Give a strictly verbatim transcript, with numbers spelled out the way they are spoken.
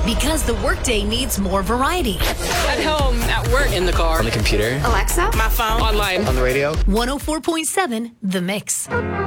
Because the workday needs more variety. At home, at work, in the car, on the computer, Alexa, my phone, online, on the radio. one oh four point seven The Mix.